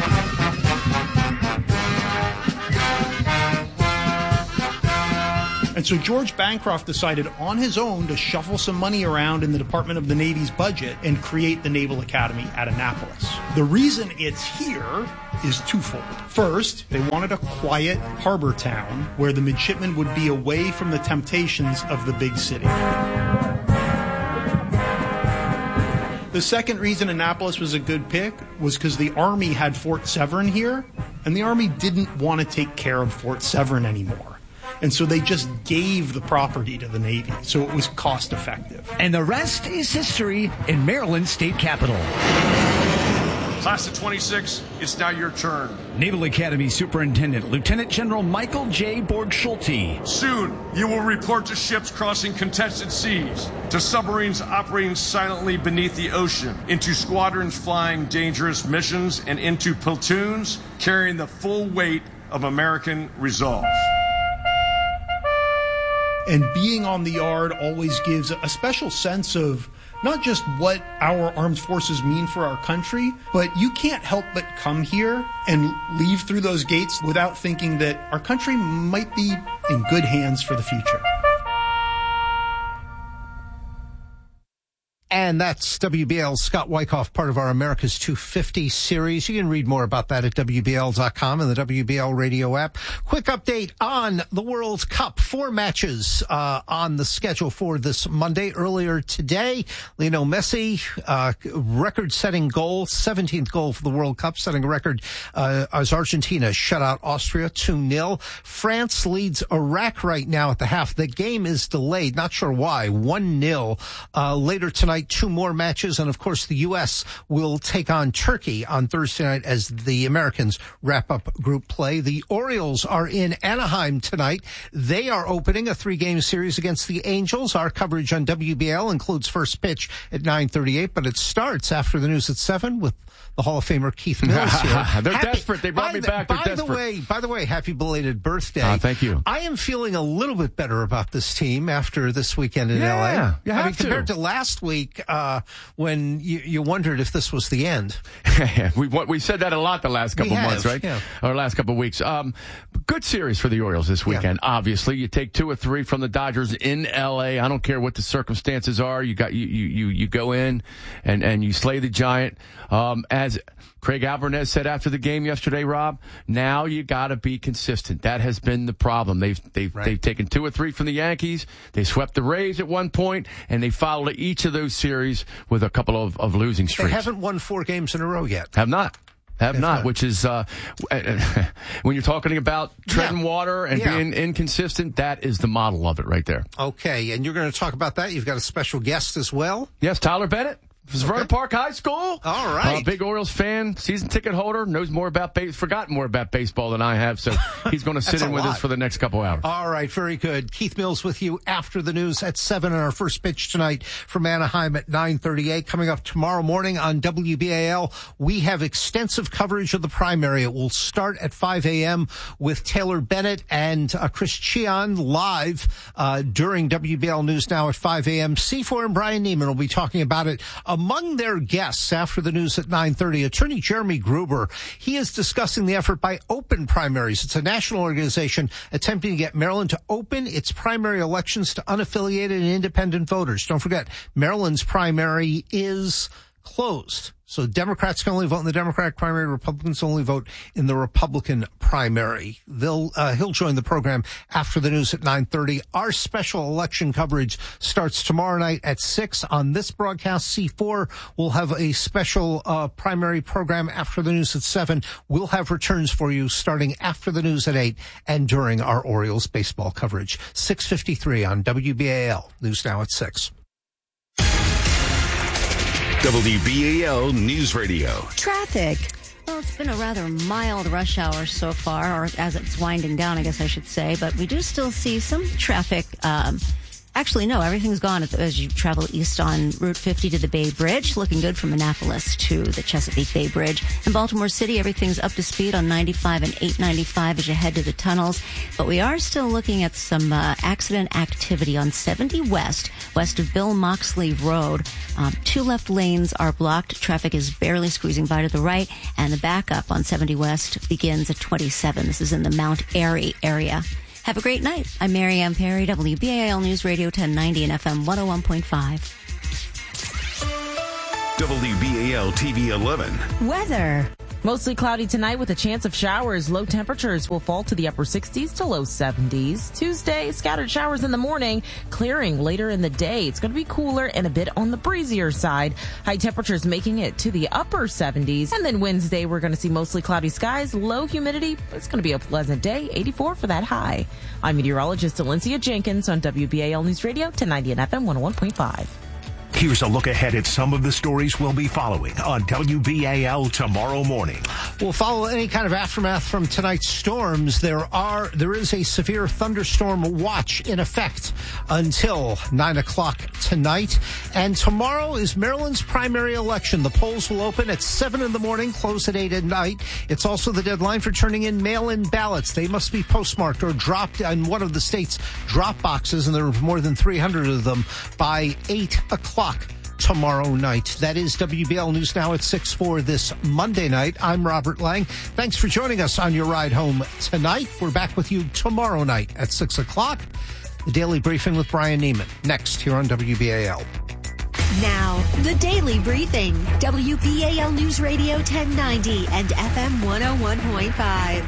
And so George Bancroft decided on his own to shuffle some money around in the Department of the Navy's budget and create the Naval Academy at Annapolis. The reason it's here is twofold. First, they wanted a quiet harbor town where the midshipmen would be away from the temptations of the big city. The second reason Annapolis was a good pick was because the Army had Fort Severn here, and the Army didn't want to take care of Fort Severn anymore. And so they just gave the property to the Navy, so it was cost effective. And the rest is history in Maryland's state capital. Class of twenty-six, it's now your turn. Naval Academy Superintendent Lieutenant General Michael J. Borg-Schulte. Soon, you will report to ships crossing contested seas, to submarines operating silently beneath the ocean, into squadrons flying dangerous missions, and into platoons carrying the full weight of American resolve. And being on the Yard always gives a special sense of not just what our armed forces mean for our country, but you can't help but come here and leave through those gates without thinking that our country might be in good hands for the future. And that's W B L's Scott Wyckoff, part of our America's two fifty series. You can read more about that at W B L dot com and the W B L radio app. Quick update on the World Cup. Four matches uh, on the schedule for this Monday. Earlier today, Lionel Messi, uh, record-setting goal, seventeenth goal for the World Cup, setting a record uh, as Argentina shut out Austria two nil. France leads Iraq right now at the half. The game is delayed. Not sure why. one nil. Uh, later tonight, two more matches, and of course the U S will take on Turkey on Thursday night as the Americans wrap up group play. The Orioles are in Anaheim tonight. They are opening a three-game series against the Angels. Our coverage on W B L includes first pitch at nine thirty-eight, but it starts after the news at seven with the Hall of Famer Keith Mills here. They're happy, desperate. They brought me the, back. They're by desperate. the way, by the way, happy belated birthday. Uh, thank you. I am feeling a little bit better about this team after this weekend in yeah, L A. You I have mean, to. compared to last week, uh, when you, you wondered if this was the end. we we said that a lot the last couple We have, months, right? yeah. Or last couple weeks. Um, good series for the Orioles this weekend. Yeah. Obviously, you take two or three from the Dodgers in L A. I don't care what the circumstances are. You got you you you, you go in and and you slay the giant. Um, as Craig Alvarez said after the game yesterday, Rob, now you got to be consistent. That has been the problem. They've they've right. they've taken two or three from the Yankees. They swept the Rays at one point, and they followed each of those series with a couple of, of losing streaks. They haven't won four games in a row yet. Have not. Have not, not, which is, uh, when you're talking about treading yeah. water and yeah. being inconsistent, that is the model of it right there. Okay, and you're going to talk about that. You've got a special guest as well. Yes, Tyler Bennett. Vernon okay. Park High School. All right. Uh, big Orioles fan, season ticket holder, knows more about base, forgotten more about baseball than I have, so he's going to sit in with lot. us for the next couple hours. All right, very good. Keith Mills with you after the news at seven, and our first pitch tonight from Anaheim at nine thirty-eight. Coming up tomorrow morning on W B A L, we have extensive coverage of the primary. It will start at five a.m. with Taylor Bennett and uh, Chris Cheon live uh, during W B L News Now at five a.m. C four and Brian Neiman will be talking about it. A among their guests after the news at nine thirty, Attorney Jeremy Gruber. He is discussing the effort by Open Primaries. It's a national organization attempting to get Maryland to open its primary elections to unaffiliated and independent voters. Don't forget, Maryland's primary is closed. So Democrats can only vote in the Democratic primary. Republicans only vote in the Republican primary. They'll, uh, he'll join the program after the news at nine thirty. Our special election coverage starts tomorrow night at six on this broadcast. C four will have a special, uh, primary program after the news at seven. We'll have returns for you starting after the news at eight and during our Orioles baseball coverage. six fifty-three on W B A L. News now at six. W B A L News Radio. Traffic. Well, it's been a rather mild rush hour so far, or as it's winding down, I guess I should say. But we do still see some traffic. Um, actually, no, everything's gone as you travel east on Route fifty to the Bay Bridge. Looking good from Annapolis to the Chesapeake Bay Bridge. In Baltimore City, everything's up to speed on ninety-five and eight ninety-five as you head to the tunnels. But we are still looking at some uh, accident activity on seventy West, west of Bill Moxley Road. Um, two left lanes are blocked. Traffic is barely squeezing by to the right, and the backup on seventy West begins at twenty-seven. This is in the Mount Airy area. Have a great night. I'm Mary Ann Perry, W B A L News Radio ten ninety and F M one oh one point five. W B A L T V eleven. Weather. Mostly cloudy tonight with a chance of showers. Low temperatures will fall to the upper sixties to low seventies. Tuesday, scattered showers in the morning, clearing later in the day. It's going to be cooler and a bit on the breezier side. High temperatures making it to the upper seventies. And then Wednesday, we're going to see mostly cloudy skies, low humidity. It's going to be a pleasant day, eighty-four for that high. I'm meteorologist Valencia Jenkins on W B A L News Radio ten ninety and F M one oh one point five. Here's a look ahead at some of the stories we'll be following on W B A L tomorrow morning. We'll follow any kind of aftermath from tonight's storms. There are there is a severe thunderstorm watch in effect until nine o'clock tonight. And tomorrow is Maryland's primary election. The polls will open at seven in the morning, close at eight at night. It's also the deadline for turning in mail-in ballots. They must be postmarked or dropped in one of the state's drop boxes, and there are more than three hundred of them, by eight o'clock tomorrow night. That is W B L News Now at six four this Monday night. I'm Robert Lang. Thanks for joining us on your ride home tonight. We're back with you tomorrow night at six o'clock. The Daily Briefing with Brian Neiman. Next here on W B A L. Now, the Daily Briefing. W B A L News Radio ten ninety and F M one oh one point five.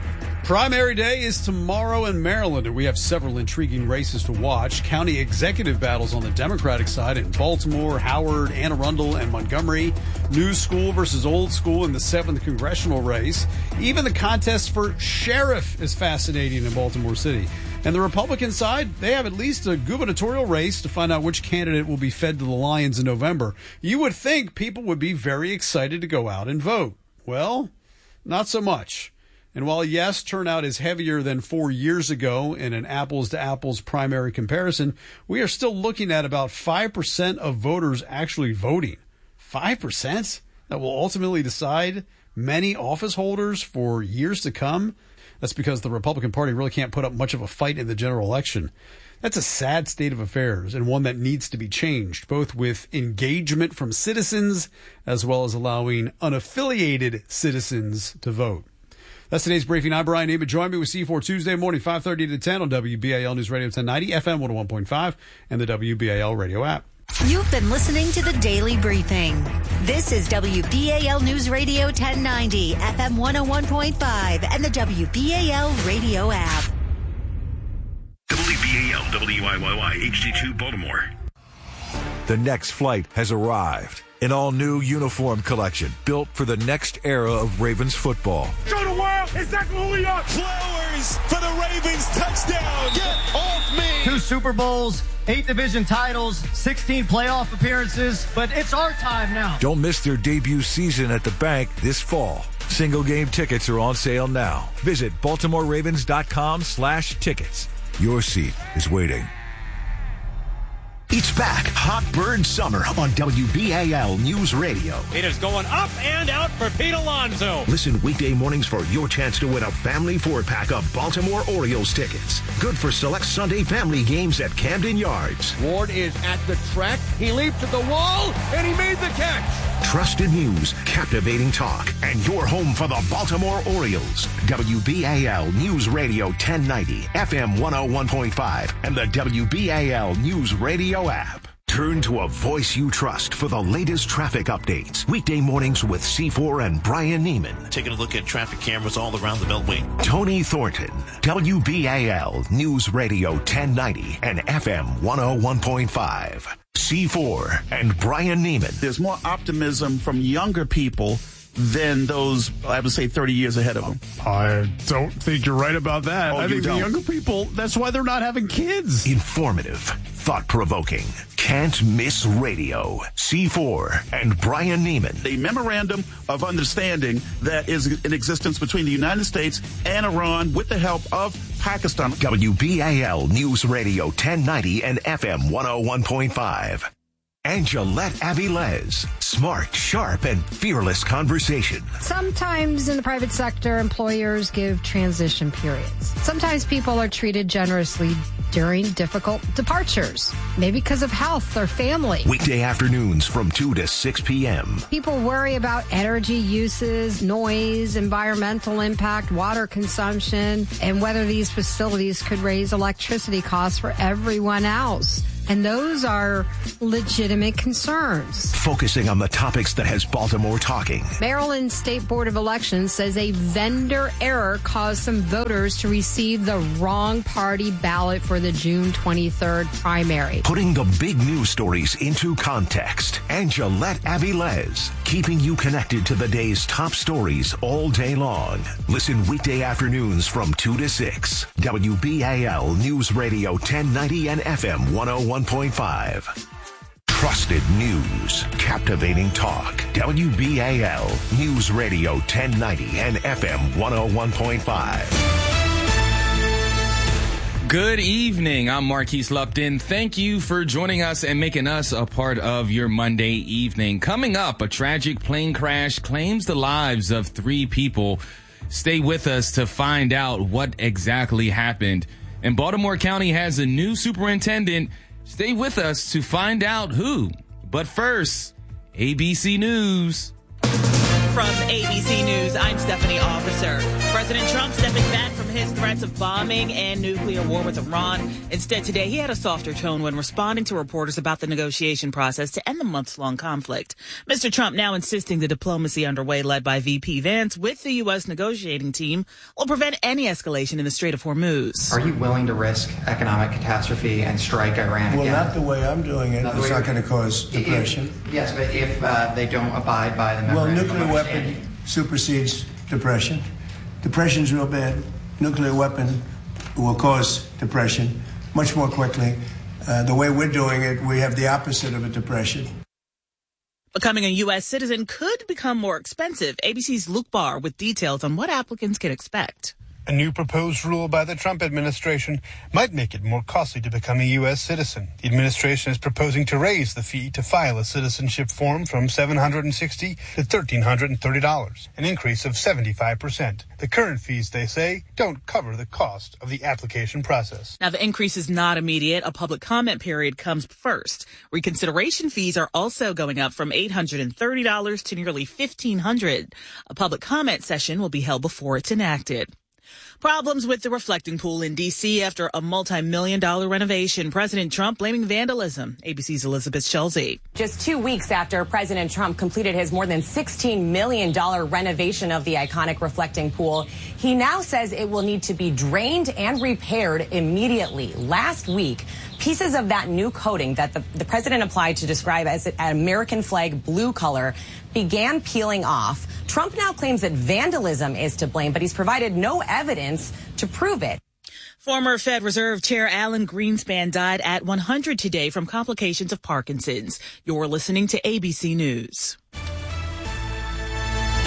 Primary day is tomorrow in Maryland, and we have several intriguing races to watch. County executive battles on the Democratic side in Baltimore, Howard, Anne Arundel, and Montgomery. New school versus old school in the seventh congressional race. Even the contest for sheriff is fascinating in Baltimore City. And the Republican side, they have at least a gubernatorial race to find out which candidate will be fed to the lions in November. You would think people would be very excited to go out and vote. Well, not so much. And while, yes, turnout is heavier than four years ago in an apples-to-apples primary comparison, we are still looking at about five percent of voters actually voting. five percent? That will ultimately decide many office holders for years to come? That's because the Republican Party really can't put up much of a fight in the general election. That's a sad state of affairs, and one that needs to be changed, both with engagement from citizens as well as allowing unaffiliated citizens to vote. That's today's briefing. I'm Brian Neiman. Join me with C four Tuesday morning, five thirty to ten on W B A L News Radio ten ninety, F M one oh one point five, and the W B A L radio app. You've been listening to the Daily Briefing. This is W B A L News Radio ten ninety, F M one oh one point five, and the W B A L radio app. W B A L W I Y Y H D two Baltimore. The next flight has arrived. An all-new uniform collection built for the next era of Ravens football. Show the world exactly who we are. Flowers for the Ravens touchdown. Get off me. Two Super Bowls, eight division titles, sixteen playoff appearances, but it's our time now. Don't miss their debut season at the bank this fall. Single game tickets are on sale now. Visit Baltimore Ravens dot com slash tickets. Your seat is waiting. It's back. Hot Bird Summer on W B A L News Radio. It is going up and out for Pete Alonso. Listen weekday mornings for your chance to win a family four-pack of Baltimore Orioles tickets. Good for select Sunday family games at Camden Yards. Ward is at the track. He leaped at the wall, and he made the catch. Trusted news, captivating talk, and your home for the Baltimore Orioles. W B A L News Radio ten ninety, F M one oh one point five, and the W B A L News Radio app. Turn to a voice you trust for the latest traffic updates. Weekday mornings with C four and Brian Neiman. Taking a look at traffic cameras all around the Beltway. Tony Thornton, W B A L News Radio ten ninety and F M one oh one point five. C four and Brian Neiman. There's more optimism from younger people than those, I would say, thirty years ahead of them. I don't think you're right about that. Oh, I you think don't? the younger people, that's why they're not having kids. Informative, thought-provoking, can't miss radio. C four and Brian Neiman. The memorandum of understanding that is in existence between the United States and Iran with the help of Pakistan. W B A L News Radio ten ninety and F M one oh one point five. Angelette Avilés. Smart, sharp, and fearless conversation. Sometimes in the private sector, employers give transition periods. Sometimes people are treated generously during difficult departures, maybe because of health or family. Weekday afternoons from two to six p.m. People worry about energy uses, noise, environmental impact, water consumption, and whether these facilities could raise electricity costs for everyone else. And those are legitimate concerns. Focusing on the topics that has Baltimore talking. Maryland State Board of Elections says a vendor error caused some voters to receive the wrong party ballot for the June twenty-third primary. Putting the big news stories into context. Angelette Avilés, keeping you connected to the day's top stories all day long. Listen weekday afternoons from two to six. W B A L News Radio ten ninety and F M one oh one point five. Trusted news, captivating talk. W B A L News Radio ten ninety and F M one oh one point five. Good evening. I'm Marquise Lupton. Thank you for joining us and making us a part of your Monday evening. Coming up, a tragic plane crash claims the lives of three people. Stay with us to find out what exactly happened. And Baltimore County has a new superintendent. Stay with us to find out who. But first, A B C News. From A B C News, I'm Stephanie Officer. President Trump stepping back from his threats of bombing and nuclear war with Iran. Instead, today, he had a softer tone when responding to reporters about the negotiation process to end the months-long conflict. Mister Trump now insisting the diplomacy underway led by V P Vance with the U S negotiating team will prevent any escalation in the Strait of Hormuz. Are you willing to risk economic catastrophe and strike Iran well, again? Well, not the way I'm doing it. Not it's not going to cause depression. If, yes, but if uh, they don't abide by the memorandum Well, nuclear weapon supersedes depression. Depression's real bad. Nuclear weapon will cause depression much more quickly. Uh, the way we're doing it, we have the opposite of a depression. Becoming a U S citizen could become more expensive. A B C's Luke Barr with details on what applicants can expect. A new proposed rule by the Trump administration might make it more costly to become a U S citizen. The administration is proposing to raise the fee to file a citizenship form from seven hundred sixty dollars to one thousand three hundred thirty dollars, an increase of seventy-five percent. The current fees, they say, don't cover the cost of the application process. Now, the increase is not immediate. A public comment period comes first. Reconsideration fees are also going up from eight hundred thirty dollars to nearly fifteen hundred dollars. A public comment session will be held before it's enacted. Problems with the reflecting pool in D C after a multi-million dollar renovation. President Trump blaming vandalism. A B C's Elizabeth Schulze. Just two weeks after President Trump completed his more than sixteen million dollars renovation of the iconic reflecting pool, he now says it will need to be drained and repaired immediately. Last week, pieces of that new coating that the, the president applied to describe as an American flag blue color began peeling off. Trump now claims that vandalism is to blame, but he's provided no evidence to prove it. Former Fed Reserve Chair Alan Greenspan died at one hundred today from complications of Parkinson's. You're listening to A B C News.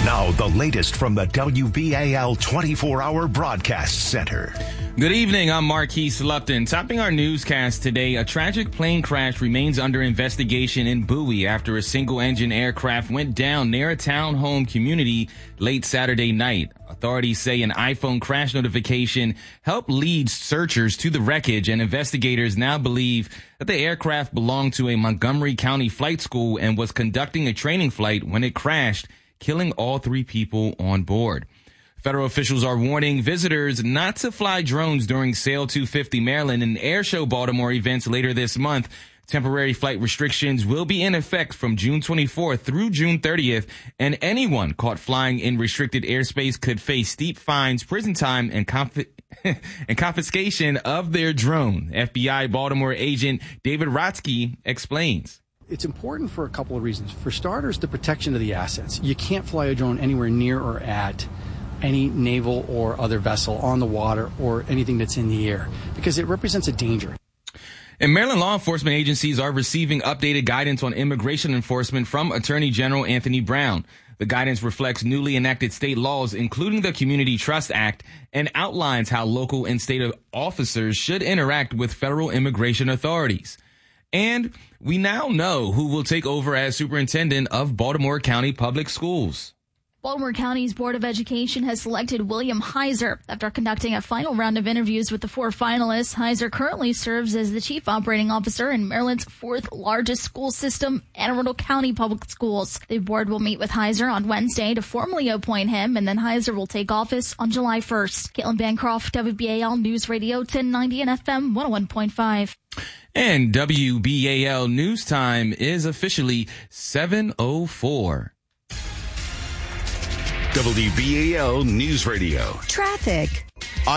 Now, the latest from the W B A L twenty-four hour Broadcast Center. Good evening. I'm Marquise Lupton. Topping our newscast today, a tragic plane crash remains under investigation in Bowie after a single-engine aircraft went down near a townhome community late Saturday night. Authorities say an iPhone crash notification helped lead searchers to the wreckage, and investigators now believe that the aircraft belonged to a Montgomery County flight school and was conducting a training flight when it crashed, killing all three people on board. Federal officials are warning visitors not to fly drones during Sail two fifty Maryland and Airshow Baltimore events later this month. Temporary flight restrictions will be in effect from June twenty-fourth through June thirtieth, and anyone caught flying in restricted airspace could face steep fines, prison time, and, conf- and confiscation of their drone. F B I Baltimore agent David Rotsky explains. It's important for a couple of reasons. For starters, the protection of the assets. You can't fly a drone anywhere near or at any naval or other vessel on the water or anything that's in the air because it represents a danger. And Maryland law enforcement agencies are receiving updated guidance on immigration enforcement from Attorney General Anthony Brown. The guidance reflects newly enacted state laws, including the Community Trust Act, and outlines how local and state officers should interact with federal immigration authorities. And we now know who will take over as superintendent of Baltimore County Public Schools. Baltimore County's Board of Education has selected William Heiser. After conducting a final round of interviews with the four finalists, Heiser currently serves as the chief operating officer in Maryland's fourth largest school system, Anne Arundel County Public Schools. The board will meet with Heiser on Wednesday to formally appoint him, and then Heiser will take office on July first. Caitlin Bancroft, W B A L News Radio ten ninety and F M one oh one point five. And W B A L News Time is officially seven oh four. W B A L News Radio. Traffic.